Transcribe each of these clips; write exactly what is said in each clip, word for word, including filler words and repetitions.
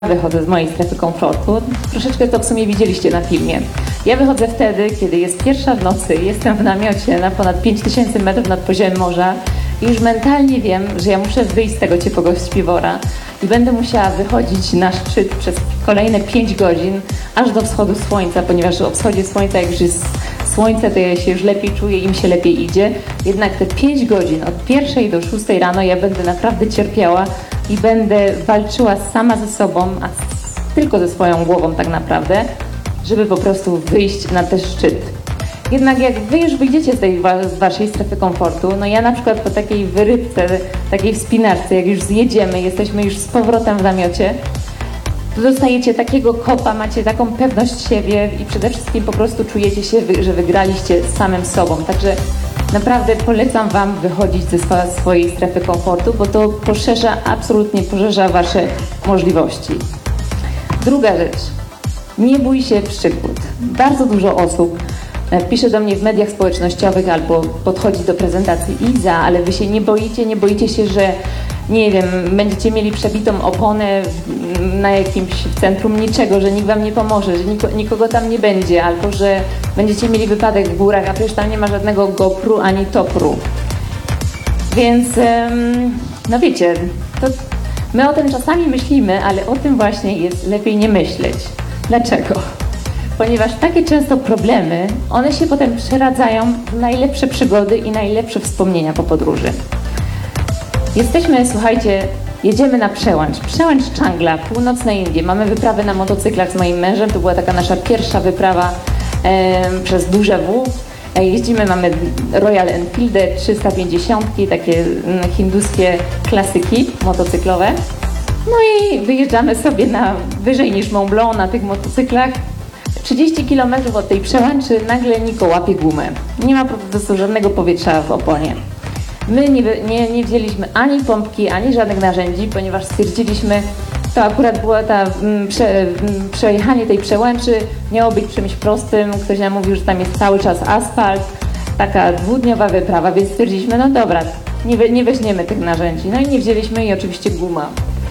Wychodzę z mojej strefy komfortu. Troszeczkę to w sumie widzieliście na filmie. Ja wychodzę wtedy, kiedy jest pierwsza w nocy, jestem w namiocie na ponad pięć tysięcy metrów nad poziomem morza i już mentalnie wiem, że ja muszę wyjść z tego ciepłego śpiwora i będę musiała wychodzić na szczyt przez kolejne pięć godzin, aż do wschodu słońca, ponieważ o wschodzie słońca, jak już jest słońce, to ja się już lepiej czuję, im się lepiej idzie. Jednak te pięć godzin, od pierwszej do szóstej rano, ja będę naprawdę cierpiała i będę walczyła sama ze sobą, a tylko ze swoją głową tak naprawdę, żeby po prostu wyjść na ten szczyt. Jednak jak wy już wyjdziecie z tej wa z waszej strefy komfortu, no ja na przykład po takiej wyrybce, takiej wspinaczce, jak już zjedziemy, jesteśmy już z powrotem w namiocie, to dostajecie takiego kopa, macie taką pewność siebie i przede wszystkim po prostu czujecie się, że wygraliście z samym sobą. Także naprawdę polecam wam wychodzić ze swojej strefy komfortu, bo to poszerza, absolutnie poszerza wasze możliwości. Druga rzecz. Nie bój się przygód. Bardzo dużo osób pisze do mnie w mediach społecznościowych albo podchodzi do prezentacji: Iza, ale wy się nie boicie, nie boicie się, że nie wiem, będziecie mieli przebitą oponę na jakimś centrum niczego, że nikt wam nie pomoże, że niko, nikogo tam nie będzie, albo że będziecie mieli wypadek w górach, a przecież tam nie ma żadnego GoPru ani Topru. Więc, no wiecie, to my o tym czasami myślimy, ale o tym właśnie jest lepiej nie myśleć. Dlaczego? Ponieważ takie często problemy, one się potem przeradzają w najlepsze przygody i najlepsze wspomnienia po podróży. Jesteśmy, słuchajcie, jedziemy na przełęcz. Przełęcz Changla, północne Indie. Mamy wyprawę na motocyklach z moim mężem. To była taka nasza pierwsza wyprawa e, przez duże W. E, jeździmy, mamy Royal Enfieldy trzysta pięćdziesiąt, takie mm, hinduskie klasyki motocyklowe. No i wyjeżdżamy sobie na wyżej niż Mont Blanc na tych motocyklach. trzydzieści kilometrów od tej przełęczy nagle Niko łapie gumę. Nie ma po prostu żadnego powietrza w oponie. My nie, nie, nie wzięliśmy ani pompki, ani żadnych narzędzi, ponieważ stwierdziliśmy, to akurat było ta, m, prze, m, przejechanie tej przełęczy miało być czymś prostym. Ktoś nam mówił, że tam jest cały czas asfalt, taka dwudniowa wyprawa, więc stwierdziliśmy, no dobra, nie, nie weźmiemy tych narzędzi. No i nie wzięliśmy i oczywiście guma.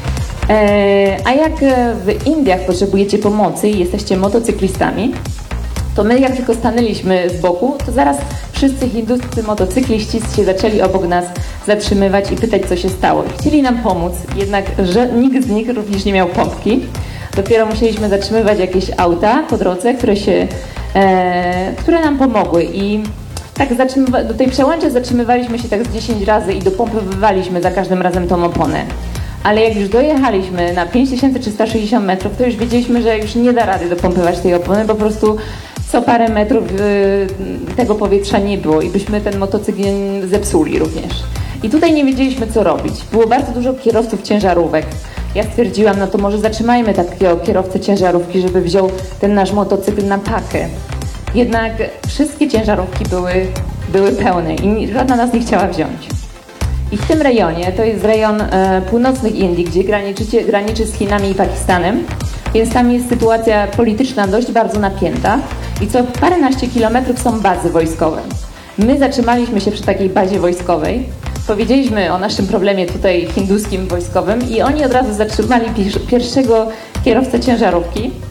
E, a jak w Indiach potrzebujecie pomocy i jesteście motocyklistami, to my jak tylko stanęliśmy z boku, to zaraz wszyscy hinduscy motocykliści się zaczęli obok nas zatrzymywać i pytać, co się stało. Chcieli nam pomóc, jednak że nikt z nich również nie miał pompki. Dopiero musieliśmy zatrzymywać jakieś auta po drodze, które, się, e, które nam pomogły. I tak do tej przełęczy zatrzymywaliśmy się tak z dziesięć razy i dopompowywaliśmy za każdym razem tą oponę. Ale jak już dojechaliśmy na pięć tysięcy trzysta sześćdziesiąt metrów, to już wiedzieliśmy, że już nie da rady dopompywać tej opony, po prostu co parę metrów y, tego powietrza nie było i byśmy ten motocykl zepsuli również. I tutaj nie wiedzieliśmy, co robić. Było bardzo dużo kierowców ciężarówek. Ja stwierdziłam, no to może zatrzymajmy takiego kierowcę ciężarówki, żeby wziął ten nasz motocykl na pakę. Jednak wszystkie ciężarówki były, były pełne i żadna nas nie chciała wziąć. I w tym rejonie, to jest rejon e, północnych Indii, gdzie graniczycie, graniczy z Chinami i Pakistanem, więc tam jest sytuacja polityczna dość bardzo napięta i co paręnaście kilometrów są bazy wojskowe. My zatrzymaliśmy się przy takiej bazie wojskowej, powiedzieliśmy o naszym problemie tutaj hinduskim wojskowym i oni od razu zatrzymali pierwszego kierowcę ciężarówki.